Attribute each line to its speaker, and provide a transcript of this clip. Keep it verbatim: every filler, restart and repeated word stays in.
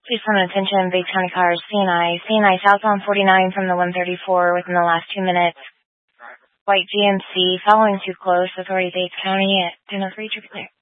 Speaker 1: Please come attention, Big County cars, C N I, C N I southbound forty-nine from the one thirty-four within the last two minutes. White G M C following too close, authority Bates County at ten oh three, triple clear.